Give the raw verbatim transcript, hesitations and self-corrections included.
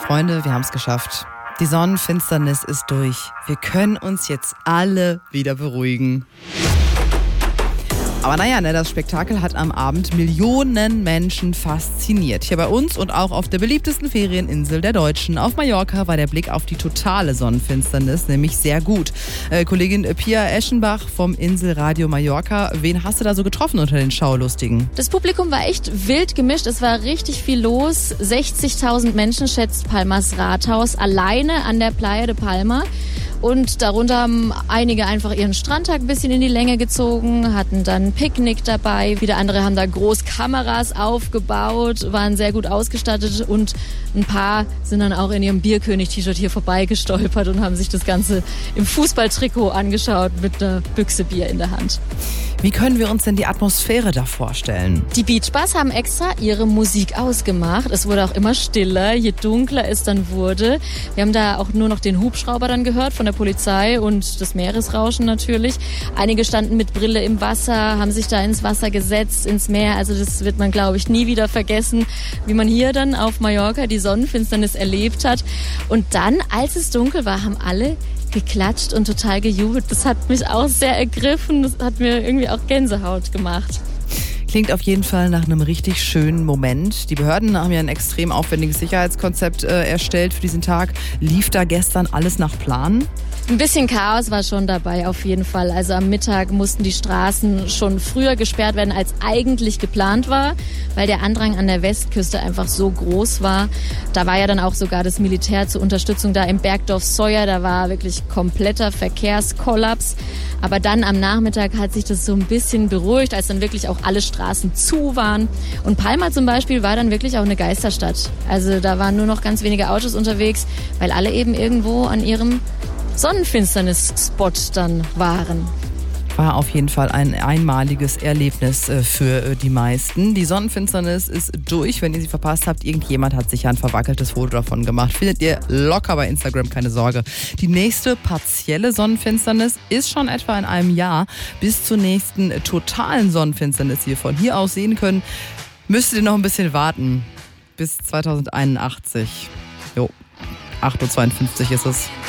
Freunde, wir haben es geschafft. Die Sonnenfinsternis ist durch. Wir können uns jetzt alle wieder beruhigen. Aber naja, ne, das Spektakel hat am Abend Millionen Menschen fasziniert. Hier bei uns und auch auf der beliebtesten Ferieninsel der Deutschen. Auf Mallorca war der Blick auf die totale Sonnenfinsternis nämlich sehr gut. Äh, Kollegin Pia Eschenbach vom Inselradio Mallorca, wen hast du da so getroffen unter den Schaulustigen? Das Publikum war echt wild gemischt. Es war richtig viel los. sechzigtausend Menschen schätzt Palmas Rathaus alleine an der Playa de Palma. Und darunter haben einige einfach ihren Strandtag ein bisschen in die Länge gezogen, hatten dann Picknick dabei. Wieder andere haben da groß Kameras aufgebaut, waren sehr gut ausgestattet und ein paar sind dann auch in ihrem Bierkönig-T-Shirt hier vorbeigestolpert und haben sich das Ganze im Fußballtrikot angeschaut mit einer Büchse Bier in der Hand. Wie können wir uns denn die Atmosphäre da vorstellen? Die Beach Bars haben extra ihre Musik ausgemacht. Es wurde auch immer stiller, je dunkler es dann wurde. Wir haben da auch nur noch den Hubschrauber dann gehört von der Polizei und das Meeresrauschen natürlich. Einige standen mit Brille im Wasser, haben sich da ins Wasser gesetzt, ins Meer. Also das wird man, glaube ich, nie wieder vergessen, wie man hier dann auf Mallorca die Sonnenfinsternis erlebt hat. Und dann, als es dunkel war, haben alle geklatscht und total gejubelt. Das hat mich auch sehr ergriffen. Das hat mir irgendwie auch Gänsehaut gemacht. Klingt auf jeden Fall nach einem richtig schönen Moment. Die Behörden haben ja ein extrem aufwendiges Sicherheitskonzept äh, erstellt für diesen Tag. Lief da gestern alles nach Plan? Ein bisschen Chaos war schon dabei, auf jeden Fall. Also am Mittag mussten die Straßen schon früher gesperrt werden, als eigentlich geplant war, weil der Andrang an der Westküste einfach so groß war. Da war ja dann auch sogar das Militär zur Unterstützung da im Bergdorf Soyer. Da war wirklich kompletter Verkehrskollaps. Aber dann am Nachmittag hat sich das so ein bisschen beruhigt, als dann wirklich auch alle Straßen zu waren. Und Palma zum Beispiel war dann wirklich auch eine Geisterstadt. Also da waren nur noch ganz wenige Autos unterwegs, weil alle eben irgendwo an ihrem Sonnenfinsternis-Spot dann waren. War auf jeden Fall ein einmaliges Erlebnis für die meisten. Die Sonnenfinsternis ist durch. Wenn ihr sie verpasst habt, irgendjemand hat sicher ein verwackeltes Foto davon gemacht. Findet ihr locker bei Instagram, keine Sorge. Die nächste partielle Sonnenfinsternis ist schon etwa in einem Jahr. Bis zur nächsten totalen Sonnenfinsternis, die wir von hier aus sehen können, müsstet ihr noch ein bisschen warten. Bis zweitausendeinundachtzig. Jo, acht Uhr zweiundfünfzig ist es.